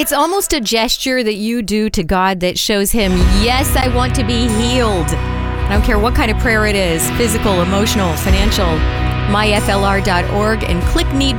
It's almost a gesture that you do to God that shows him, yes, I want to be healed. I don't care what kind of prayer it is, physical, emotional, financial, myflr.org, and click Need